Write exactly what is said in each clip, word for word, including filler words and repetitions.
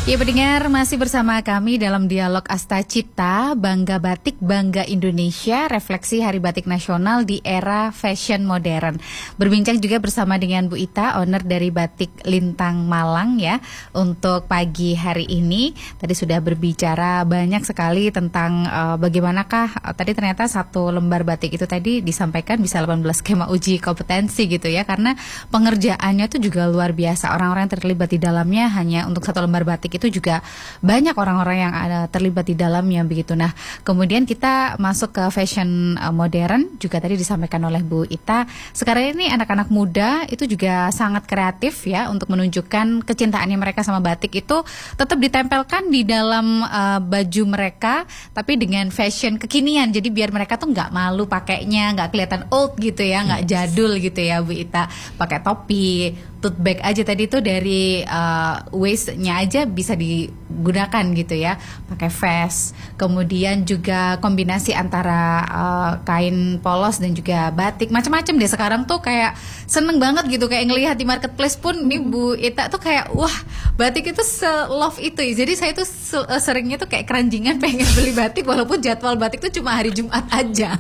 Ya pendengar, masih bersama kami dalam dialog Asta Cipta, Bangga Batik, Bangga Indonesia, refleksi Hari Batik Nasional di era fashion modern. Berbincang juga bersama dengan Bu Ita, owner dari Batik Lintang Malang ya, untuk pagi hari ini. Tadi sudah berbicara banyak sekali tentang uh, bagaimanakah, uh, tadi ternyata satu lembar batik itu tadi disampaikan bisa delapan belas skema uji kompetensi gitu ya, karena pengerjaannya itu juga luar biasa. Orang-orang yang terlibat di dalamnya hanya untuk satu lembar batik itu juga banyak orang-orang yang ada terlibat di dalamnya begitu. Nah, kemudian kita masuk ke fashion uh, modern, juga tadi disampaikan oleh Bu Ita. Sekarang ini anak-anak muda itu juga sangat kreatif ya untuk menunjukkan kecintaannya mereka sama batik itu tetap ditempelkan di dalam uh, baju mereka, tapi dengan fashion kekinian. Jadi biar mereka tuh nggak malu pakainya, nggak kelihatan old gitu ya, nggak jadul gitu ya Bu Ita. Pakai topi, tote bag aja tadi tuh dari uh, waist-nya aja bisa digunakan gitu ya, pakai vest. Kemudian juga kombinasi antara uh, kain polos dan juga batik, macam-macam deh. Sekarang tuh kayak seneng banget gitu, kayak ngelihat di marketplace pun nih Bu Ita tuh kayak wah, batik itu se-love itu. Jadi saya tuh seringnya tuh kayak keranjingan pengen beli batik walaupun jadwal batik tuh cuma hari Jumat aja.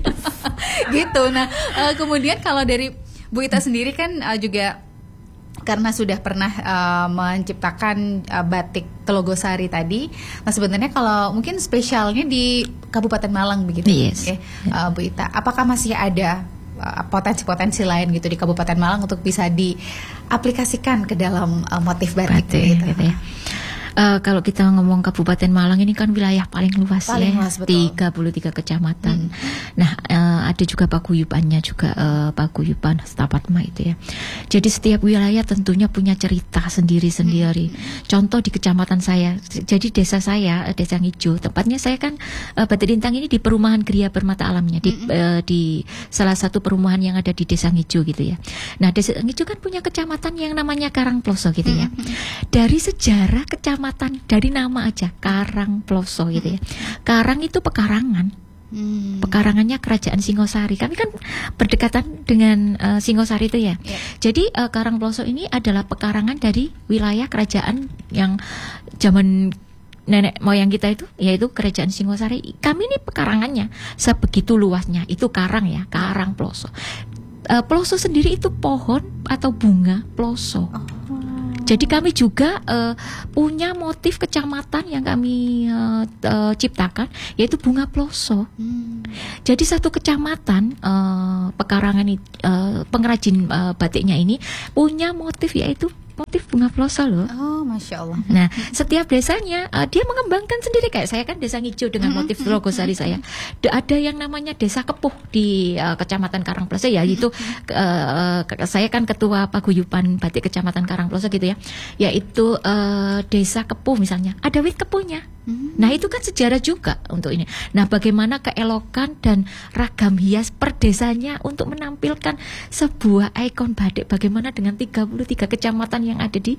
Gitu. Nah, uh, kemudian kalau dari Bu Ita sendiri kan uh, juga karena sudah pernah uh, menciptakan uh, batik Telogosari tadi. Nah, sebenarnya kalau mungkin spesialnya di Kabupaten Malang begitu, yes. ya, uh, Bu Ita. Apakah masih ada uh, potensi-potensi lain gitu di Kabupaten Malang untuk bisa diaplikasikan ke dalam uh, motif batik, batik gitu? Gitu ya. Uh, kalau kita ngomong Kabupaten Malang ini kan wilayah paling luas paling ya, luas, tiga puluh tiga kecamatan. Hmm. Nah, uh, ada juga paguyubannya juga, uh, paguyuban Hastapatma itu ya. Jadi setiap wilayah tentunya punya cerita sendiri-sendiri. Hmm. Contoh di kecamatan saya, jadi desa saya, Desa Ngijo, tempatnya saya kan uh, Batik Lintang ini di perumahan Gria Permata Alamnya, di, hmm. uh, di salah satu perumahan yang ada di Desa Ngijo gitu ya. Nah, Desa Ngijo kan punya kecamatan yang namanya Karangploso gitu ya. Hmm. Dari sejarah kecamatan, dari nama aja Karangploso gitu ya. Karang itu pekarangan. Hmm. Pekarangannya kerajaan Singosari. Kami kan berdekatan dengan uh, Singosari itu ya. Yeah. Jadi uh, Karangploso ini adalah pekarangan dari wilayah kerajaan yang zaman nenek moyang kita itu, yaitu kerajaan Singosari. Kami ini pekarangannya sebegitu luasnya. Itu karang ya, Karangploso. Uh, ploso sendiri itu pohon atau bunga ploso. Oh. Jadi kami juga uh, punya motif kecamatan yang kami uh, uh, ciptakan, yaitu bunga ploso. Hmm. Jadi satu kecamatan uh, pekarangan uh, pengrajin uh, batiknya ini punya motif, yaitu motif bunga ploso loh. Oh, Masya Allah. Nah, setiap desanya uh, dia mengembangkan sendiri. Kayak saya kan Desa Ngijo dengan motif Telogosari saya. Ada yang namanya Desa Kepuh di uh, Kecamatan Karangploso ya, itu uh, saya kan ketua paguyuban batik Kecamatan Karangploso gitu ya. Yaitu uh, Desa Kepuh misalnya, ada wit kepuhnya. Nah, itu kan sejarah juga untuk ini. Nah, bagaimana keelokan dan ragam hias per desanya untuk menampilkan sebuah ikon batik, bagaimana dengan tiga puluh tiga kecamatan yang ada di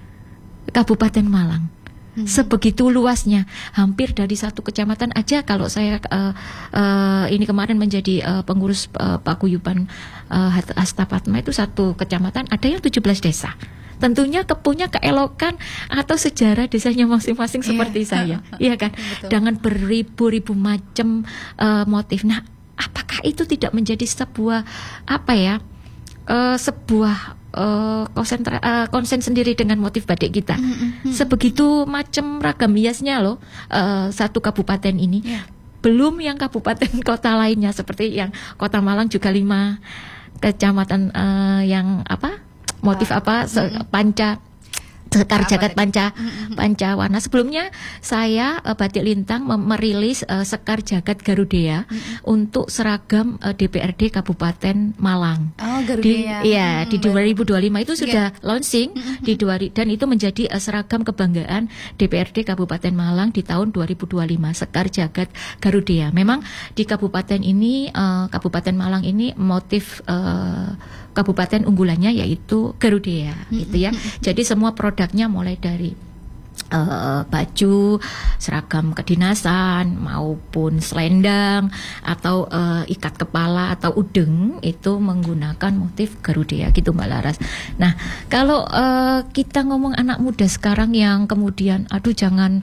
Kabupaten Malang. Hmm. Sebegitu luasnya, hampir dari satu kecamatan aja. Kalau saya uh, uh, ini kemarin menjadi uh, pengurus uh, paguyuban uh, Hastapatma, itu satu kecamatan ada yang tujuh belas desa. Tentunya kepunya keelokan atau sejarah desanya masing-masing seperti yeah. saya, iya kan? Betul. Dengan beribu-ribu macam uh, motif. Nah, apakah itu tidak menjadi sebuah apa ya? Uh, sebuah uh, konsentra, uh, konsen sendiri dengan motif batik kita. Mm-hmm. Sebegitu macam ragam hiasnya loh, uh, satu kabupaten ini. Yeah. Belum yang kabupaten kota lainnya seperti yang Kota Malang juga lima kecamatan uh, yang apa? Motif apa? Se- panca Sekar Jagat Panca Panca Warna. Sebelumnya saya uh, Batik Lintang mem- merilis uh, Sekar Jagat Garudea mm-hmm. untuk seragam uh, D P R D Kabupaten Malang. Oh, Garudea. Di, iya, hmm, di dua ribu dua puluh lima itu sudah yeah. launching mm-hmm. di dua, dan itu menjadi uh, seragam kebanggaan D P R D Kabupaten Malang di tahun dua ribu dua puluh lima, Sekar Jagat Garudea. Memang di kabupaten ini uh, Kabupaten Malang ini motif uh, kabupaten unggulannya yaitu Garudea, mm-hmm. gitu ya. Jadi semua produknya mulai dari Uh, baju, seragam kedinasan maupun selendang atau uh, ikat kepala atau udeng itu menggunakan motif Garuda gitu Mbak Laras. Nah, kalau uh, kita ngomong anak muda sekarang yang kemudian aduh jangan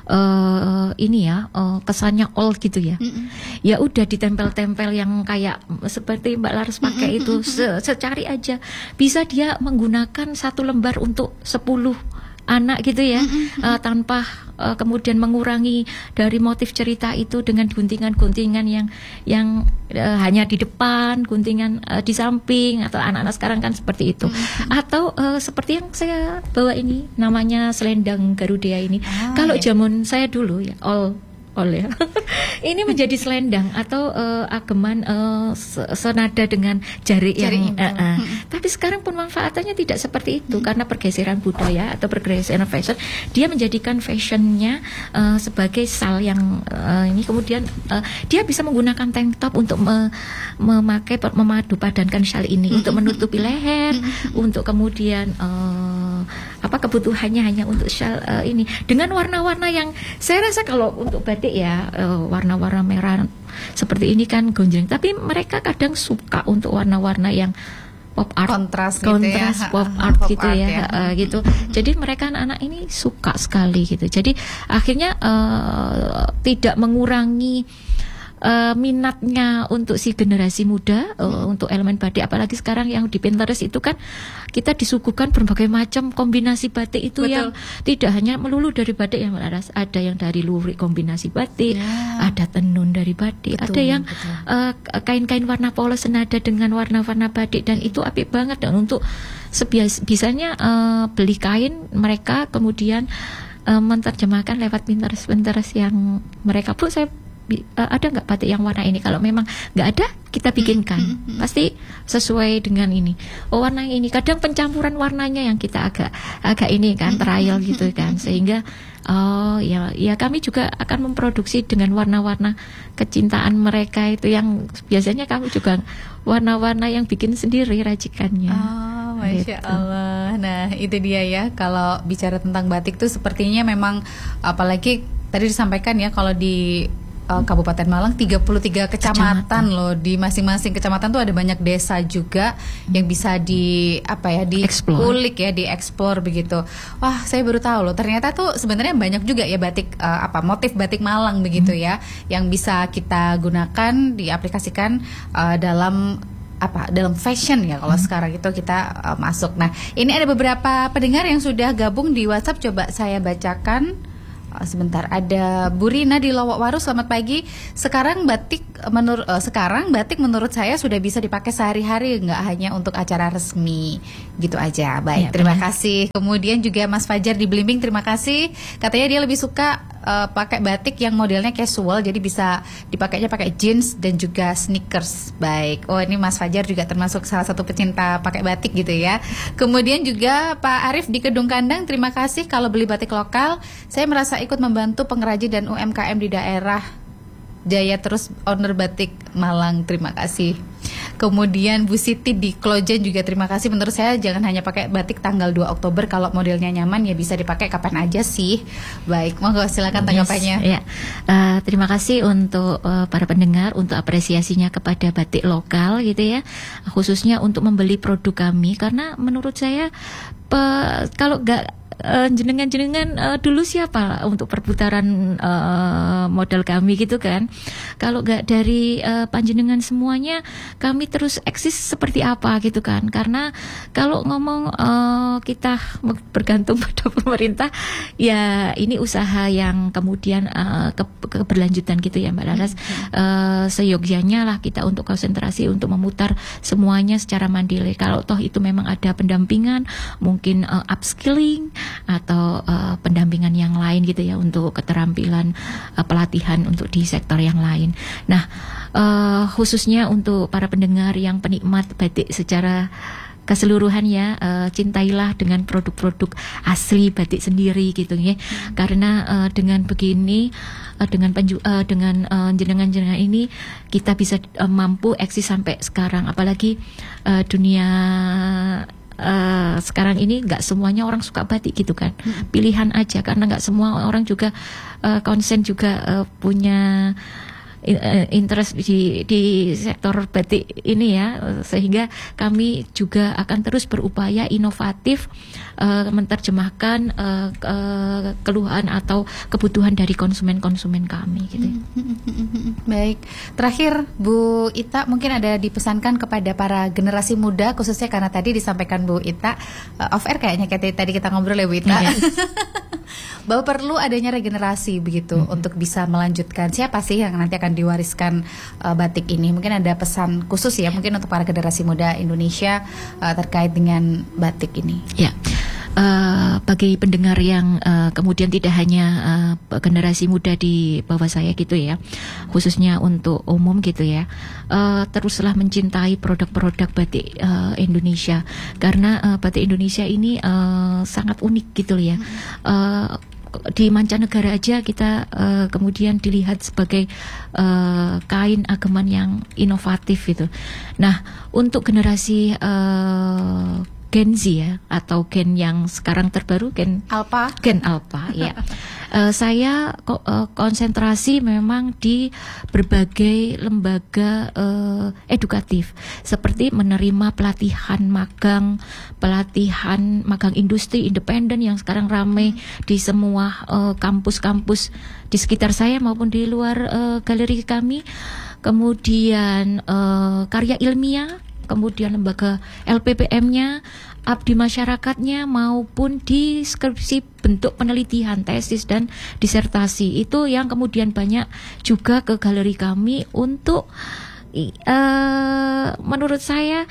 Uh, ini ya uh, kesannya old gitu ya, mm-mm. ya udah ditempel-tempel yang kayak seperti Mbak Laras pakai itu, se- secari aja bisa dia menggunakan satu lembar untuk sepuluh anak gitu ya, mm-hmm. uh, tanpa uh, kemudian mengurangi dari motif cerita itu dengan guntingan-guntingan yang yang uh, hanya di depan, guntingan uh, di samping, atau anak-anak sekarang kan seperti itu, mm-hmm. atau uh, seperti yang saya bawa ini namanya selendang Garuda ini. Ah, kalau ya. Zaman saya dulu ya all oleh ini menjadi selendang atau uh, ageman uh, senada dengan jari, jari yang uh, uh. Hmm. Tapi sekarang pemanfaatannya tidak seperti itu, hmm. karena pergeseran budaya atau pergeseran fashion, dia menjadikan fashionnya uh, sebagai sal yang uh, ini kemudian uh, dia bisa menggunakan tank top untuk me, memakai memadu padankan sal ini, hmm. untuk menutupi leher, hmm. untuk kemudian uh, apa kebutuhannya hanya untuk sal uh, ini dengan warna-warna yang saya rasa kalau untuk ya uh, warna-warna merah seperti ini kan gonjreng, tapi mereka kadang suka untuk warna-warna yang pop art, kontras, kontras gitu ya. pop art pop gitu art ya, ya. Uh, gitu. Jadi mereka anak-anak ini suka sekali gitu. Jadi akhirnya uh, tidak mengurangi Uh, minatnya untuk si generasi muda uh, untuk elemen batik, apalagi sekarang yang di Pinterest itu kan kita disuguhkan berbagai macam kombinasi batik itu. Betul. Yang tidak hanya melulu dari batik yang Laras, ada yang dari lurik kombinasi batik, ya. Ada tenun dari batik, betul, ada yang uh, kain-kain warna polos senada dengan warna-warna batik, dan itu apik banget. Dan untuk sebias bisanya uh, beli kain mereka kemudian uh, menerjemahkan lewat Pinterest Pinterest yang mereka pun saya ada nggak batik yang warna ini, kalau memang nggak ada kita bikinkan, mm-hmm. pasti sesuai dengan ini, oh warna ini, kadang pencampuran warnanya yang kita agak agak ini kan trial gitu kan, sehingga oh ya ya kami juga akan memproduksi dengan warna-warna kecintaan mereka itu, yang biasanya kami juga warna-warna yang bikin sendiri racikannya. Oh, Masya gitu. Allah. Nah itu dia ya, kalau bicara tentang batik tuh sepertinya memang, apalagi tadi disampaikan ya, kalau di Uh, Kabupaten Malang tiga puluh tiga kecamatan, kecamatan loh, di masing-masing kecamatan tuh ada banyak desa juga yang bisa di apa ya dikulik ya, dieksplor begitu. Wah, saya baru tahu loh, ternyata tuh sebenarnya banyak juga ya batik uh, apa motif batik Malang begitu hmm. ya, yang bisa kita gunakan diaplikasikan uh, dalam apa dalam fashion ya kalau hmm. sekarang itu kita uh, masuk. Nah, ini ada beberapa pendengar yang sudah gabung di WhatsApp, coba saya bacakan. Sebentar, ada Bu Rina di Lowokwaru, selamat pagi. Sekarang batik menurut uh, sekarang batik menurut saya sudah bisa dipakai sehari-hari, nggak hanya untuk acara resmi. Gitu aja. Baik, ya, terima benar. kasih. Kemudian juga Mas Fajar di Blimbing, terima kasih. Katanya dia lebih suka uh, pakai batik yang modelnya casual, jadi bisa dipakainya pakai jeans dan juga sneakers. Baik. Oh, ini Mas Fajar juga termasuk salah satu pecinta pakai batik gitu ya. Kemudian juga Pak Arif di Kedung Kandang, terima kasih. Kalau beli batik lokal, saya merasa ikut membantu pengrajin dan U M K M di daerah. Jaya terus owner batik Malang, terima kasih. Kemudian Bu Siti di Klojen juga terima kasih. Menurut saya jangan hanya pakai batik tanggal dua Oktober, kalau modelnya nyaman ya bisa dipakai kapan aja sih. Baik, monggo silakan tanggapannya. Yes, ya. uh, terima kasih untuk uh, para pendengar untuk apresiasinya kepada batik lokal gitu ya, khususnya untuk membeli produk kami, karena menurut saya pe, kalau nggak Uh, jenengan-jenengan uh, dulu siapa untuk perputaran uh, modal kami gitu kan. Kalau nggak dari uh, panjenengan semuanya, kami terus eksis seperti apa gitu kan. Karena kalau ngomong uh, kita bergantung pada pemerintah, ya ini usaha yang kemudian uh, ke, keberlanjutan gitu ya Mbak Laras. Mm-hmm. uh, Seyogyanya lah kita untuk konsentrasi untuk memutar semuanya secara mandiri. Kalau toh itu memang ada pendampingan, mungkin uh, upskilling atau uh, pendampingan yang lain gitu ya, untuk keterampilan uh, pelatihan untuk di sektor yang lain. Nah, uh, khususnya untuk para pendengar yang penikmat batik secara keseluruhan ya, uh, cintailah dengan produk-produk asli batik sendiri gitu ya. Hmm. Karena uh, dengan begini, uh, dengan penju uh, dengan uh, jenengan-jenengan ini kita bisa uh, mampu eksis sampai sekarang, apalagi uh, dunia uh, sekarang ini nggak semuanya orang suka batik gitu kan, pilihan aja karena nggak semua orang juga uh, konsen juga uh, punya interest di di sektor batik ini ya, sehingga kami juga akan terus berupaya inovatif uh, menerjemahkan uh, uh, keluhan atau kebutuhan dari konsumen-konsumen kami gitu. Baik, terakhir Bu Ita, mungkin ada dipesankan kepada para generasi muda, khususnya karena tadi disampaikan Bu Ita uh, off air kayaknya kayak tadi kita ngobrol ya Bu Ita. Yeah. Bahwa perlu adanya regenerasi begitu hmm. untuk bisa melanjutkan. Siapa sih yang nanti akan diwariskan uh, batik ini? Mungkin ada pesan khusus ya, mungkin untuk para generasi muda Indonesia uh, terkait dengan batik ini. Ya. Uh, bagi pendengar yang uh, kemudian tidak hanya uh, generasi muda di bawah saya gitu ya, khususnya untuk umum gitu ya, uh, teruslah mencintai produk-produk batik uh, Indonesia, karena uh, batik Indonesia ini uh, sangat unik gitu ya. Uh, di mancanegara aja kita uh, kemudian dilihat sebagai uh, kain ageman yang inovatif gitu. Nah, untuk generasi uh, Gen Z ya, atau gen yang sekarang terbaru, gen Alpha, gen Alpha ya. uh, saya ko- uh, konsentrasi memang di berbagai lembaga uh, edukatif, seperti menerima pelatihan magang, pelatihan magang industri independen yang sekarang ramai di semua uh, kampus-kampus di sekitar saya maupun di luar uh, galeri kami. Kemudian uh, karya ilmiah, kemudian lembaga L P P M-nya, abdi masyarakatnya, maupun di skripsi bentuk penelitian, tesis dan disertasi. Itu yang kemudian banyak juga ke galeri kami untuk uh, menurut saya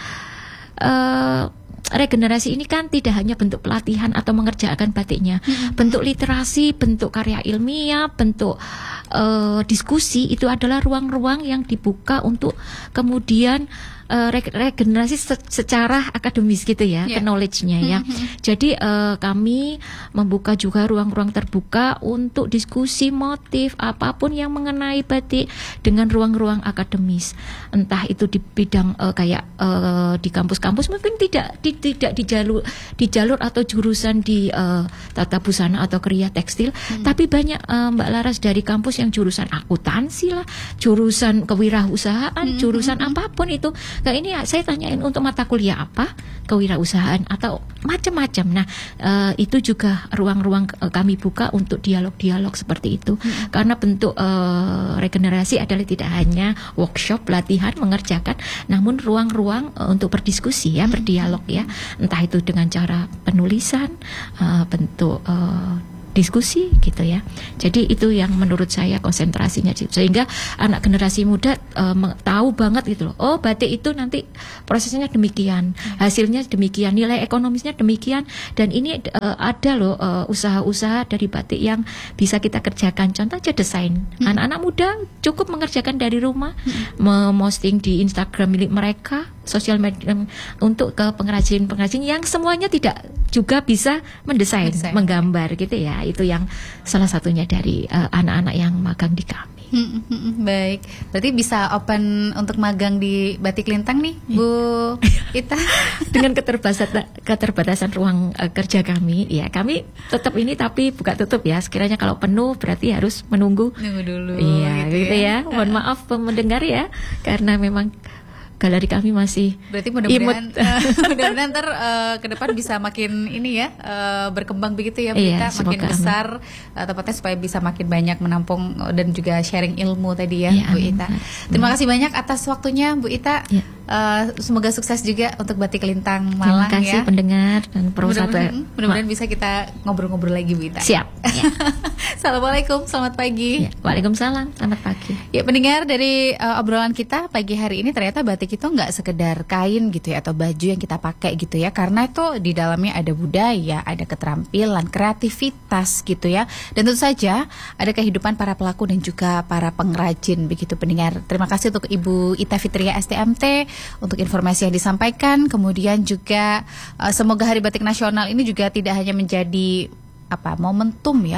uh, regenerasi ini kan tidak hanya bentuk pelatihan atau mengerjakan batiknya, hmm. bentuk literasi, bentuk karya ilmiah, bentuk uh, diskusi, itu adalah ruang-ruang yang dibuka untuk kemudian Uh, regenerasi se- secara akademis gitu ya, yeah. knowledge-nya ya. Mm-hmm. Jadi uh, kami membuka juga ruang-ruang terbuka untuk diskusi motif apapun yang mengenai batik dengan ruang-ruang akademis. Entah itu di bidang uh, kayak uh, di kampus-kampus mungkin tidak di, tidak di jalur di jalur atau jurusan di uh, tata busana atau kriya tekstil, mm. tapi banyak uh, Mbak Laras dari kampus yang jurusan akuntansi lah, jurusan kewirausahaan, mm-hmm. jurusan apapun itu. Nah ini saya tanyain untuk mata kuliah apa, kewirausahaan atau macam-macam. Nah uh, itu juga ruang-ruang uh, kami buka untuk dialog-dialog seperti itu. Hmm. Karena bentuk uh, regenerasi adalah tidak hanya workshop, pelatihan, mengerjakan, namun ruang-ruang uh, untuk berdiskusi ya, berdialog ya. Entah itu dengan cara penulisan, uh, bentuk uh, diskusi gitu ya. Jadi itu yang menurut saya konsentrasinya, sehingga anak generasi muda uh, tahu banget gitu loh. Oh, batik itu nanti prosesnya demikian, hasilnya demikian, nilai ekonomisnya demikian, dan ini uh, ada loh uh, usaha-usaha dari batik yang bisa kita kerjakan. Contoh aja desain. Hmm. Anak-anak muda cukup mengerjakan dari rumah, hmm. memosting di Instagram milik mereka, sosial media untuk ke pengrajin-pengrajin yang semuanya tidak juga bisa mendesain, mendesain. menggambar gitu ya. Itu yang salah satunya dari uh, anak-anak yang magang di kami. Hmm, hmm, baik, berarti bisa open untuk magang di Batik Lintang nih, Bu Ita. Dengan keterbatasan keterbatasan ruang uh, kerja kami, ya kami tetap ini tapi buka tutup ya. Sekiranya kalau penuh berarti harus menunggu. Nunggu dulu. Iya, gitu, gitu ya. ya. Mohon maaf mendengar ya, karena memang galeri kami masih berarti mudah-mudahan uh, mudah-mudahan ntar uh, ke depan bisa makin ini ya uh, berkembang begitu ya Bu Ita, iya, makin besar uh, tepatnya supaya bisa makin banyak menampung dan juga sharing ilmu tadi ya, ya Bu Ita. Amin. Terima kasih banyak atas waktunya Bu Ita. Ya. Uh, semoga sukses juga untuk Batik Lintang Malang. Terima kasih ya. Pendengar dan perusahaan. Mudah-mudahan, mudah-mudahan bisa kita ngobrol-ngobrol lagi Bu Ita. Siap. Ya. Assalamualaikum, selamat pagi. Ya. Waalaikumsalam, selamat pagi. Ya pendengar, dari uh, obrolan kita pagi hari ini ternyata batik itu nggak sekedar kain gitu ya atau baju yang kita pakai gitu ya, karena itu di dalamnya ada budaya, ada keterampilan, kreativitas gitu ya, dan tentu saja ada kehidupan para pelaku dan juga para pengrajin begitu pendengar. Terima kasih untuk Ibu Ita Fitria S T M T untuk informasi yang disampaikan. Kemudian juga uh, semoga Hari Batik Nasional ini juga tidak hanya menjadi apa momentum ya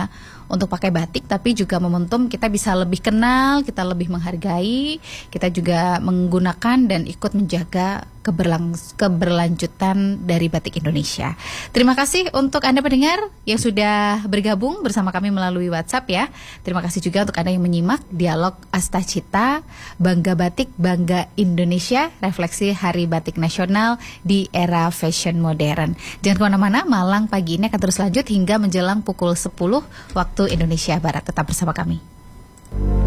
untuk pakai batik, tapi juga momentum kita bisa lebih kenal, kita lebih menghargai, kita juga menggunakan dan ikut menjaga keberlang- keberlanjutan dari batik Indonesia. Terima kasih untuk Anda pendengar yang sudah bergabung bersama kami melalui WhatsApp ya. Terima kasih juga untuk Anda yang menyimak dialog Astacita, Bangga Batik, Bangga Indonesia, refleksi Hari Batik Nasional di era fashion modern. Jangan kemana-mana, Malang pagi ini akan terus lanjut hingga menjelang pukul sepuluh waktu Indonesia Barat. Tetap bersama kami.